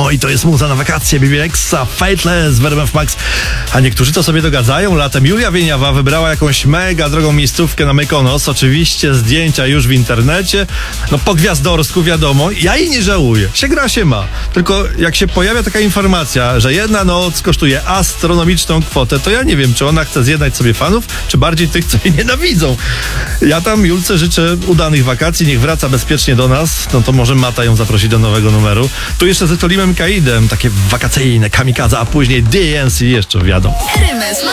Oj, to jest muza na wakacje, Bibi Rexha, Fateless w RMF Max. A niektórzy to sobie dogadzają. Latem Julia Wieniawa wybrała jakąś mega drogą miejscówkę na Mykonos. Oczywiście zdjęcia już w internecie. No po gwiazdorsku wiadomo. Ja jej nie żałuję. Się gra, się ma. Tylko jak się pojawia taka informacja, że jedna noc kosztuje astronomiczną kwotę, to ja nie wiem, czy ona chce zjednać sobie fanów, czy bardziej tych, co jej nienawidzą. Ja tam Julce życzę udanych wakacji, niech wraca bezpiecznie do nas. No to może Mata ją zaprosi do nowego numeru. Tu jeszcze z Tolimem Kaidem, takie wakacyjne kamikadze, a później DNC jeszcze wiadomo. RMF